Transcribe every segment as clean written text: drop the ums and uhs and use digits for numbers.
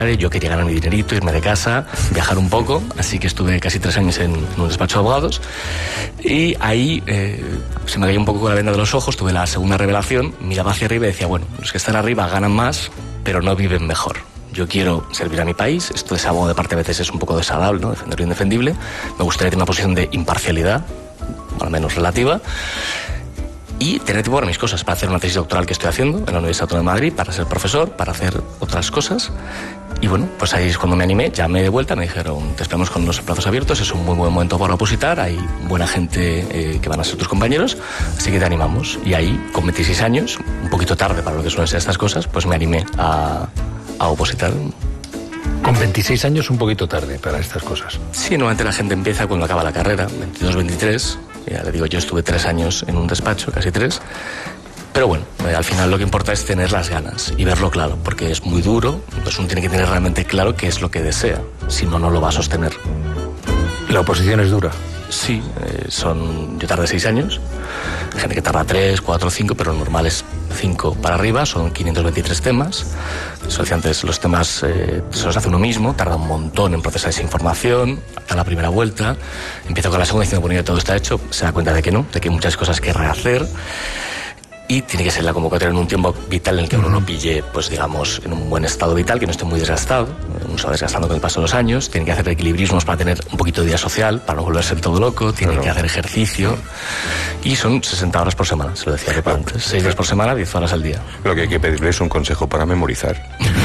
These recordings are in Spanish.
Yo quería ganar mi dinerito, irme de casa, viajar un poco, así que estuve casi 3 años en un despacho de abogados y ahí se me cayó un poco la venda de los ojos, tuve la segunda revelación, miraba hacia arriba y decía, bueno, los que están arriba ganan más, pero no viven mejor. Yo quiero servir a mi país, esto de ese abogado de parte a veces es un poco desagradable, ¿no? Defender lo indefendible, me gustaría tener una posición de imparcialidad, al menos relativa, y tener tiempo para mis cosas, para hacer una tesis doctoral que estoy haciendo en la Universidad Autónoma de Madrid, para ser profesor, para hacer otras cosas. Y bueno, pues ahí es cuando me animé, llamé de vuelta, me dijeron, te esperamos con los plazos abiertos, es un muy buen momento para opositar, hay buena gente que van a ser tus compañeros, así que te animamos. Y ahí, con 26 años, un poquito tarde para lo que suelen ser estas cosas, pues me animé a opositar. Con 26 años un poquito tarde para estas cosas. Sí, normalmente la gente empieza cuando acaba la carrera, 22, 23, ya le digo, yo estuve 3 años en un despacho, casi 3, pero bueno, al final lo que importa es tener las ganas y verlo claro, porque es muy duro, pues uno tiene que tener realmente claro qué es lo que desea, si no, no lo va a sostener. ¿La oposición es dura? Sí, yo tardé 6 años, hay gente que tarda 3, 4, 5, pero normal es 5 para arriba, son 523 temas, eso decía antes, los temas se los hace uno mismo, tarda un montón en procesar esa información, a la primera vuelta, empieza con la segunda diciendo, bueno, ya todo está hecho, se da cuenta de que no, de que hay muchas cosas que rehacer, y tiene que ser la convocatoria en un tiempo vital en el que uno lo pille, pues digamos, en un buen estado vital, que no esté muy desgastado, uno se va desgastando con el paso de los años, tiene que hacer equilibrismos para tener un poquito de vida social, para no volverse todo loco, tiene que hacer ejercicio, y son 60 horas por semana, se lo decía antes, 6 días por semana, 10 horas al día. Lo que hay que pedirle es un consejo para memorizar.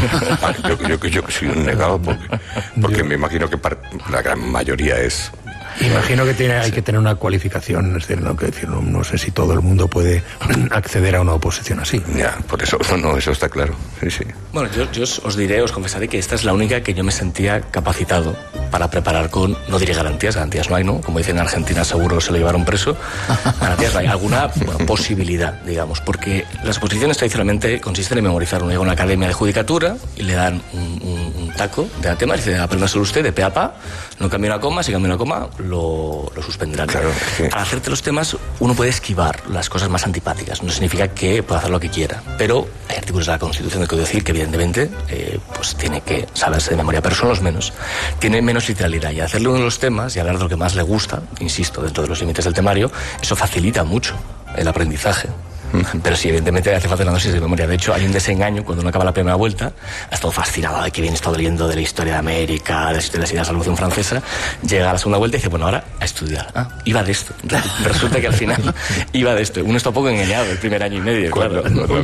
Yo soy un negado porque me imagino que la gran mayoría es... Imagino que hay que tener una cualificación, es decir, no sé si todo el mundo puede acceder a una oposición así. Ya, por eso, eso está claro. Sí. Bueno, yo os diré, os confesaré que esta es la única que yo me sentía capacitado para preparar con, no diré garantías no hay, ¿no? Como dicen en Argentina, seguro se lo llevaron preso. Garantías no hay, alguna posibilidad, digamos, porque las oposiciones tradicionalmente consisten en memorizar. Uno llega a una academia de judicatura y le dan un taco de la tema y dice, apréndaselo usted de pe a pa, no cambie una coma, si cambia una coma, lo suspenderán. Claro, sí. Al hacerte los temas, uno puede esquivar las cosas más antipáticas. No significa que pueda hacer lo que quiera. Pero hay artículos de la Constitución del Código Civil que, evidentemente, pues tiene que saberse de memoria, pero son los menos. Tiene menos literalidad. Y hacerle uno de los temas y hablar de lo que más le gusta, insisto, dentro de los límites del temario, eso facilita mucho el aprendizaje. Pero sí, evidentemente hace falta una dosis de memoria. De hecho, hay un desengaño cuando uno acaba la primera vuelta, ha estado fascinado de que bien estado leyendo de la historia de América, de las ideas de la Revolución Francesa, llega a la segunda vuelta y dice, bueno, ahora a estudiar. Iba de esto. Resulta que al final iba de esto. Uno está un poco engañado el primer año y medio, claro.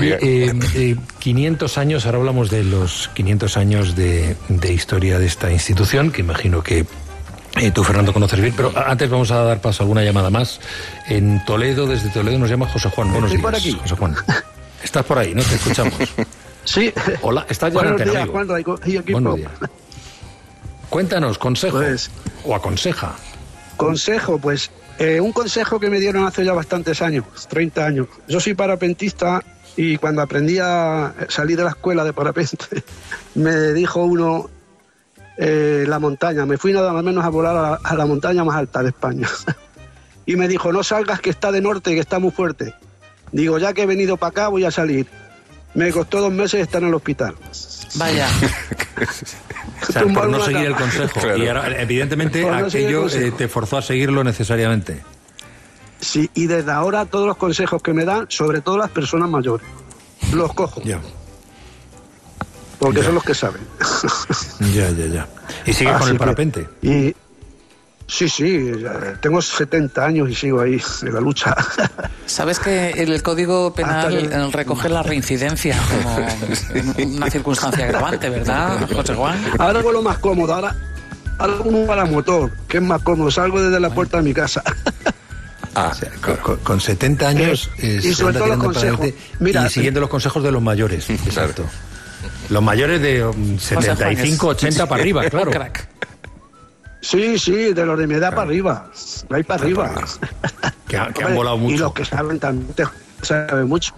500 años, ahora hablamos de los 500 años de historia de esta institución, que imagino que tú, Fernando, conoces bien, pero antes vamos a dar paso a alguna llamada más. En Toledo, desde Toledo nos llama José Juan. Buenos días, por aquí. José Juan. Estás por ahí, ¿no? Te escuchamos. Sí. Hola, estás ya en antena, amigo. Buenos días. Cuéntanos, consejo. O aconseja. Consejo, pues, un consejo que me dieron hace ya bastantes años, 30 años. Yo soy parapentista y cuando aprendí a salir de la escuela de parapente, me dijo uno... la montaña, me fui nada menos a volar a la montaña más alta de España y me dijo, no salgas que está de norte, que está muy fuerte. Digo, ya que he venido para acá voy a salir. Me costó 2 meses estar en el hospital. Vaya. O sea, por no seguir el consejo. Claro. Y ahora, evidentemente aquello te forzó a seguirlo necesariamente. Sí, y desde ahora todos los consejos que me dan, sobre todo las personas mayores, los cojo. Ya. Porque son los que saben. Ya. ¿Y sigues con el parapente? Sí, tengo 70 años y sigo ahí en la lucha. ¿Sabes que el Código Penal recoge la reincidencia como una circunstancia agravante, verdad, José Juan? Ahora hago lo más cómodo, ahora uno para motor, que es más cómodo, salgo desde la puerta de mi casa. O sea, con 70 años y sobre todo los consejos. Mira, y siguiendo los consejos de los mayores. Exacto. Los mayores de 75, 80 para arriba, claro. Crack. Sí, de los de mi edad para arriba. No hay para arriba. Que han volado mucho. Y los que saben también saben mucho.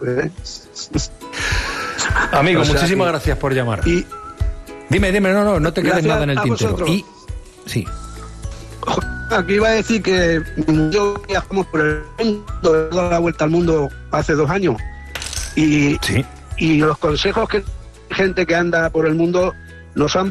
Amigo, muchísimas gracias por llamar. Dime, no te quedes nada en el tintero. Sí. Aquí iba a decir que yo viajamos por el mundo, he dado la vuelta al mundo hace 2 años. Y los consejos que gente que anda por el mundo nos han